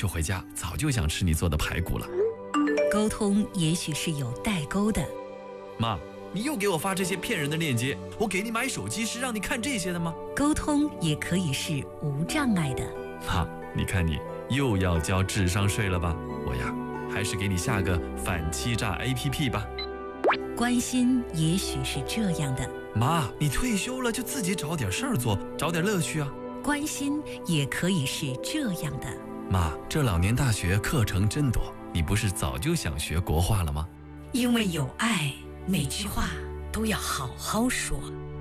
就回家，早就想吃你做的排骨了。 沟通也许是有代沟的。 妈，你又给我发这些骗人的链接，我给你买手机是让你看这些的吗？ 沟通也可以是无障碍的。 妈，你看你又要交智商税了吧？我呀，还是给你下个反欺诈 APP 吧。 关心也许是这样的。 妈，你退休了就自己找点事儿做，找点乐趣啊。 关心也可以是这样的。 妈，这老年大学课程真多，你不是早就想学国画了吗？ 因为有爱，每句话都要好好说。